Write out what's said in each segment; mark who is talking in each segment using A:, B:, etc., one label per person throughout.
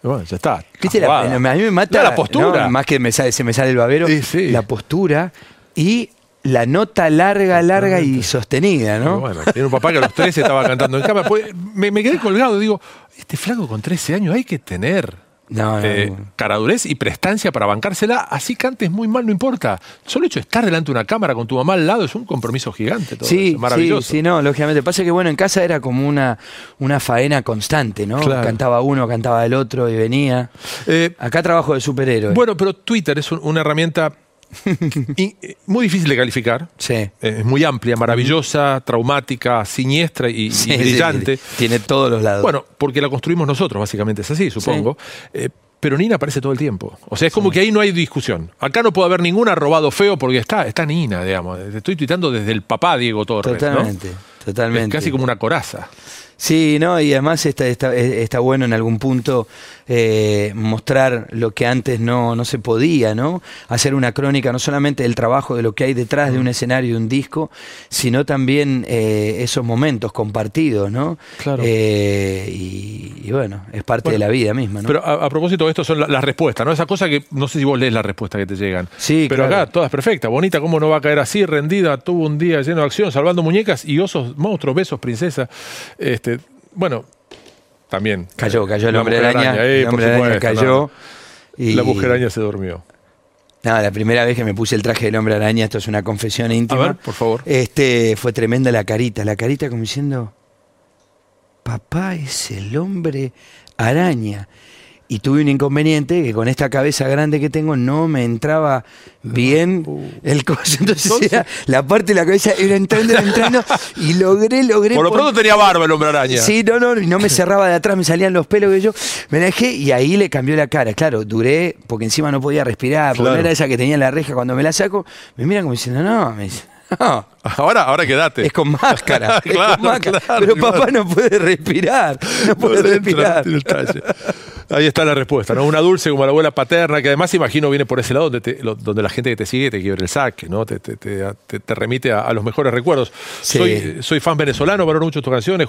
A: Bueno, ya está.
B: ¿Viste? A mí me mata
A: la postura.
B: ¿no? Más que se me sale el babero,
A: sí.
B: la postura y la nota larga y sostenida, ¿no?
A: Bueno, tiene un papá que a los 13 estaba cantando en cama. Me quedé colgado, digo, este flaco con 13 años hay que tener caradurez y prestancia para bancársela, así cantes muy mal, no importa. Solo hecho de estar delante de una cámara con tu mamá al lado es un compromiso gigante. Todo eso, maravilloso.
B: Sí, no, lógicamente. Pasa que bueno, en casa era como una faena constante, ¿no?
A: Claro.
B: Cantaba uno, cantaba el otro y venía. Acá trabajo de superhéroe.
A: Bueno, pero Twitter es una herramienta muy difícil de calificar.
B: Sí.
A: Es muy amplia, maravillosa, traumática, siniestra y brillante.
B: Sí. Tiene todos los lados.
A: Bueno, porque la construimos nosotros, básicamente es así, supongo. Sí. Pero Nina aparece todo el tiempo. O sea, es como que ahí no hay discusión. Acá no puede haber ningún arrobado feo porque está Nina, digamos. Estoy tuitando desde el papá Diego Torres.
B: Totalmente,
A: ¿no?
B: totalmente.
A: Es casi como una coraza.
B: Sí, no, y además está bueno en algún punto mostrar lo que antes no se podía, ¿no? Hacer una crónica no solamente del trabajo, de lo que hay detrás de un escenario, de un disco, sino también esos momentos compartidos, ¿no?
A: Claro.
B: Y bueno, es parte de la vida misma, ¿no?
A: Pero a propósito de esto son las respuestas, ¿no? Esa cosa que no sé si vos lees la respuesta que te llegan.
B: Sí,
A: pero
B: claro.
A: Acá todas perfectas. Bonita, ¿cómo no va a caer así? Rendida, tuvo un día lleno de acción, salvando muñecas y osos, monstruos, besos, princesa. Bueno, también.
B: Cayó el hombre araña. El hombre araña cayó.
A: No. Y la mujer araña se durmió.
B: Nada, la primera vez que me puse el traje del hombre araña, esto es una confesión íntima.
A: A ver, por favor.
B: Fue tremenda la carita como diciendo, papá es el hombre araña. Y tuve un inconveniente que con esta cabeza grande que tengo no me entraba bien el coso. Entonces la parte de la cabeza era entrando y logré.
A: Por lo pronto tenía barba el hombre araña.
B: Sí, y no me cerraba de atrás, me salían los pelos que yo me dejé y ahí le cambió la cara. Claro, duré porque encima no podía respirar, porque no era esa que tenía en la reja. Cuando me la saco, me miran como diciendo, me dice, no.
A: Ahora quédate.
B: Es con máscara.
A: Claro,
B: Claro, pero papá no puede respirar. No puede respirar.
A: Ahí está la respuesta, ¿no? Una dulce como la abuela paterna, que además imagino viene por ese lado donde la gente que te sigue te quiebra el saque, ¿no? Te remite a los mejores recuerdos. Sí. Soy fan venezolano, valoro mucho tus canciones,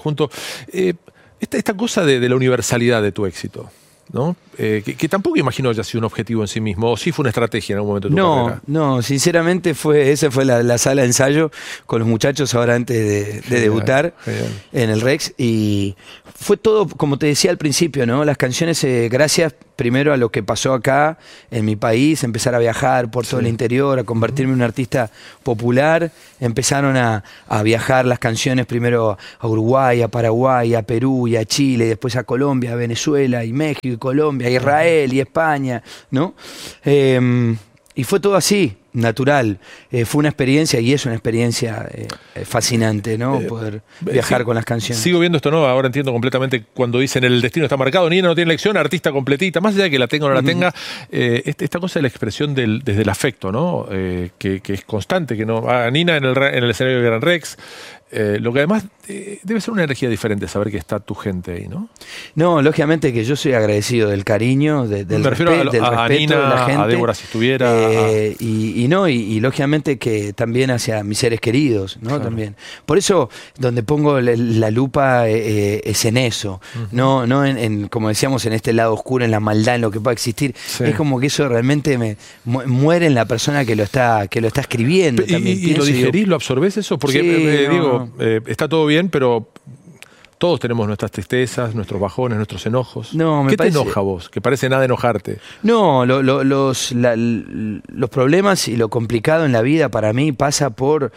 A: esta cosa de la universalidad de tu éxito, ¿no? Que tampoco imagino haya sido un objetivo en sí mismo, o sí fue una estrategia en algún momento de tu carrera.
B: No, sinceramente esa fue la sala de ensayo con los muchachos ahora antes de debutar en el Rex, y fue todo, como te decía al principio, ¿no? Las canciones, gracias primero a lo que pasó acá en mi país, empezar a viajar por todo el interior, a convertirme en un artista popular, empezaron a viajar las canciones primero a Uruguay, a Paraguay, a Perú y a Chile, después a Colombia, a Venezuela y México y Colombia, a Israel y España, ¿no? Y fue todo así, natural. Fue una experiencia y es una experiencia fascinante, ¿no? Poder viajar con las canciones.
A: Sigo viendo esto, ¿no? Ahora entiendo completamente cuando dicen el destino está marcado. Nina no tiene elección, artista completita. Más allá de que la tenga o no la tenga, esta cosa de la expresión desde el afecto, ¿no? Que es constante. Que no, a Nina en el escenario de Gran Rex. Lo que además debe ser una energía diferente saber que está tu gente ahí, ¿no?
B: No, lógicamente que yo soy agradecido del cariño, del respeto de la gente.
A: A Débora si estuviera.
B: Y lógicamente que también hacia mis seres queridos, ¿no? Claro. También. Por eso, donde pongo la lupa es en eso, no en, como decíamos, en este lado oscuro, en la maldad, en lo que pueda existir. Sí. Es como que eso realmente muere en la persona que lo está escribiendo.
A: ¿Y lo digerís, lo absorbés eso? Porque está todo bien, pero todos tenemos nuestras tristezas, nuestros bajones, nuestros enojos. ¿Qué te enoja a vos? Que parece nada enojarte.
B: No, los problemas y lo complicado en la vida para mí pasa por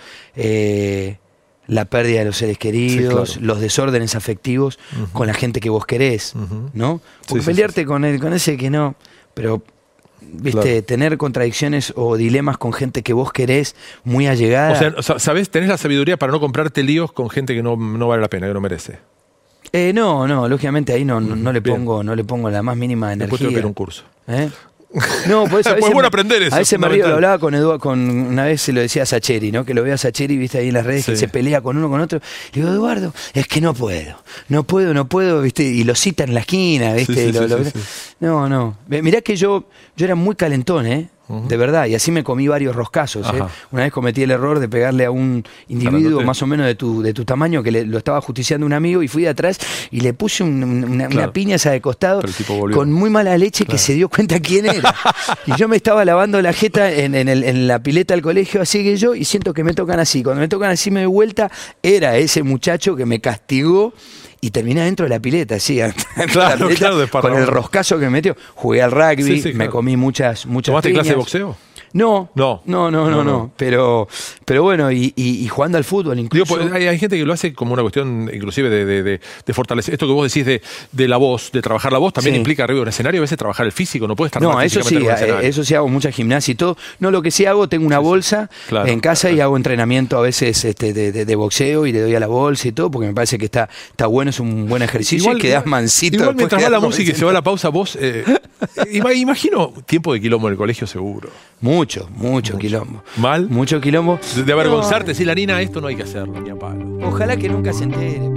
B: la pérdida de los seres queridos, claro, los desórdenes afectivos con la gente que vos querés, ¿no? Porque pelearte con ese que no, pero... ¿Viste? Claro. Tener contradicciones o dilemas con gente que vos querés muy allegada.
A: O sea, ¿sabés? Tenés la sabiduría para no comprarte líos con gente que no vale la pena, que no merece.
B: No, lógicamente ahí no le pongo la más mínima energía.
A: Después te voy a pedir un curso.
B: No, por eso a veces,
A: bueno aprender eso.
B: A veces me río, lo hablaba con Eduardo, una vez se lo decía a Sacheri, ¿no? Que lo vea a Sacheri, viste, ahí en las redes, que se pelea con uno con otro. Le digo, Eduardo, es que no puedo, viste, y lo cita en la esquina, viste. No. Mirá que yo era muy calentón, de verdad, y así me comí varios roscazos. Una vez cometí el error de pegarle a un individuo más o menos de tu tamaño, que lo estaba justiciando un amigo, y fui de atrás y le puse una piña esa de costado con muy mala leche, que se dio cuenta quién era. Y yo me estaba lavando la jeta en la pileta del colegio, así que y siento que me tocan así. Cuando me tocan así me doy vuelta, era ese muchacho que me castigó. Y terminé dentro de la pileta, sí, con el roscazo que me metió. Jugué al rugby, me comí muchas
A: ¿Tomaste clase de boxeo?
B: No. Pero bueno, y jugando al fútbol incluso.
A: Digo, hay gente que lo hace como una cuestión inclusive de fortalecer. Esto que vos decís de la voz, de trabajar la voz, también implica arriba de un escenario a veces trabajar el físico, no puedes estar
B: eso sí hago mucha gimnasia y todo. No, lo que sí hago, tengo una bolsa en casa y hago entrenamiento a veces de boxeo y le doy a la bolsa y todo, porque me parece que está bueno, es un buen ejercicio y quedás mansito.
A: Igual mientras va la música y se va la pausa, vos, imagino tiempo de quilombo en el colegio seguro.
B: Mucho quilombo.
A: ¿Mal?
B: Mucho quilombo.
A: De avergonzarte, decir, la nina, esto no hay que hacerlo, ni a palo.
B: Ojalá que nunca se entere.